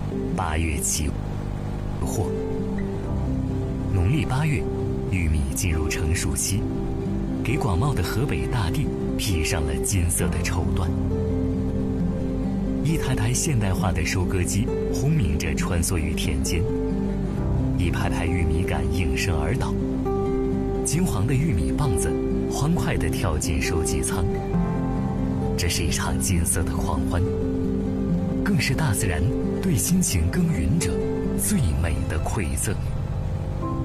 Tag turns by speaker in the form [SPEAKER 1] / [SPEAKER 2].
[SPEAKER 1] 8月起获。农历8月，玉米进入成熟期，给广袤的河北大地披上了金色的绸缎。一台台现代化的收割机轰鸣着穿梭于田间，一排排玉米杆应声而倒，金黄的玉米棒子欢快地跳进收集仓。这是一场金色的狂欢，更是大自然对辛勤耕耘者最美的馈赠。